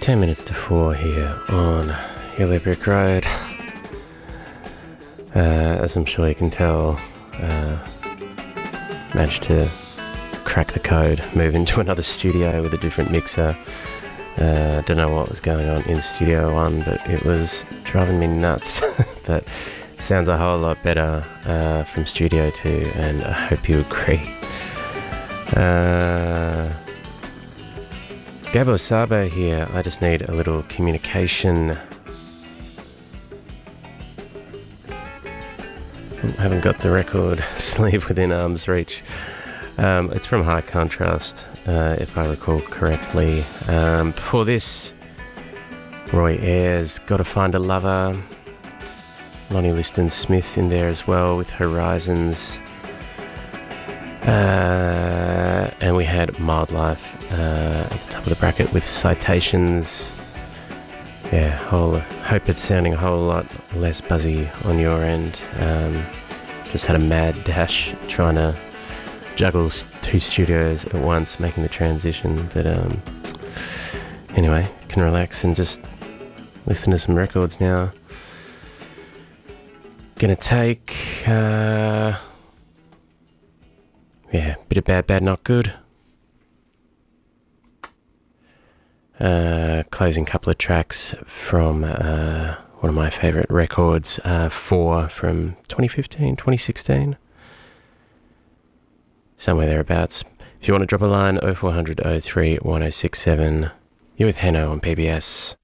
10 minutes to 4 here on Yellow Brick Road. As I'm sure you can tell, managed to crack the code, move into another studio with a different mixer. Don't know what was going on in Studio 1, but it was driving me nuts. But sounds a whole lot better from Studio 2, and I hope you agree. Gabo Sabo here. I just need a little communication. Haven't got the record sleeve within arm's reach. It's from High Contrast, if I recall correctly. Before this, Roy Ayers, Gotta Find a Lover. Lonnie Liston Smith in there as well with Horizons. And we had Mild Life at the top of the bracket with Citations. Yeah, hope it's sounding a whole lot less buzzy on your end. Just had a mad dash trying to juggle two studios at once, making the transition. But anyway, can relax and just listen to some records now. Gonna take... yeah, bit of bad, not good. Closing couple of tracks from one of my favourite records, 4 from 2015, 2016. Somewhere thereabouts. If you want to drop a line, 0400 03 1067. You're with Heno on PBS.